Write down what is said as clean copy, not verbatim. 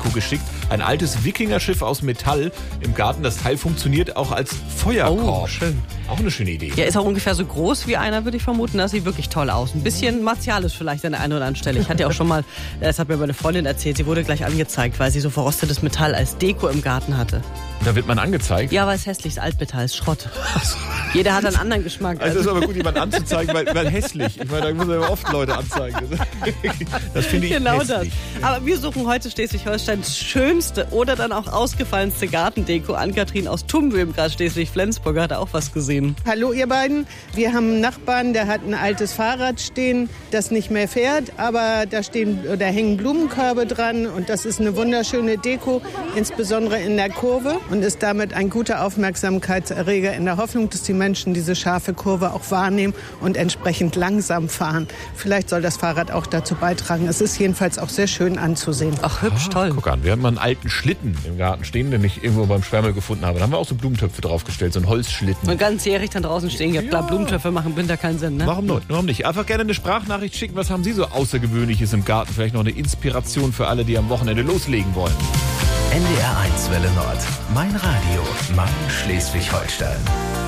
Gartendeko geschickt. Ein altes Wikingerschiff aus Metall im Garten. Das Teil funktioniert auch als Feuerkorb. Oh, schön. Auch eine schöne Idee. Ja, ist auch ungefähr so groß wie einer, würde ich vermuten. Das sieht wirklich toll aus. Ein bisschen martialisch vielleicht an der einen oder anderen Stelle. Ich hatte ja auch schon mal, das hat mir meine Freundin erzählt, sie wurde gleich angezeigt, weil sie so verrostetes Metall als Deko im Garten hatte. Da wird man angezeigt. Ja, weil es hässlich ist, Altmetall ist Schrott. Jeder hat einen anderen Geschmack. Also es ist aber gut, jemanden anzuzeigen, weil hässlich. Ich meine, da muss man ja oft Leute anzeigen. Das finde ich genau hässlich. Das. Aber wir suchen heute Schleswig-Holsteins schönste oder dann auch ausgefallenste Gartendeko. Ann-Kathrin aus Tumbel im Kreis Schleswig-Flensburg hat auch was gesehen. Hallo ihr beiden. Wir haben einen Nachbarn, der hat ein altes Fahrrad stehen, das nicht mehr fährt, aber da hängen Blumenkörbe dran und das ist eine wunderschöne Deko, insbesondere in der Kurve und ist damit ein guter Aufmerksamkeitserreger in der Hoffnung, dass die Menschen diese scharfe Kurve auch wahrnehmen und entsprechend langsam fahren. Vielleicht soll das Fahrrad auch dazu beitragen. Es ist jedenfalls auch sehr schön anzusehen. Ach, hübsch, toll. Guck an, wir haben mal einen alten Schlitten im Garten stehen, den ich irgendwo beim Schwärmel gefunden habe. Da haben wir auch so Blumentöpfe draufgestellt, so einen Holzschlitten. Und ganzjährig dann draußen stehen gehabt. Klar, Blumentöpfe machen im Winter keinen Sinn, ne? Warum nicht? Einfach gerne eine Sprachnachricht schicken. Was haben Sie so Außergewöhnliches im Garten? Vielleicht noch eine Inspiration für alle, die am Wochenende loslegen wollen. NDR 1 Welle Nord. Mein Radio. Mein Schleswig-Holstein.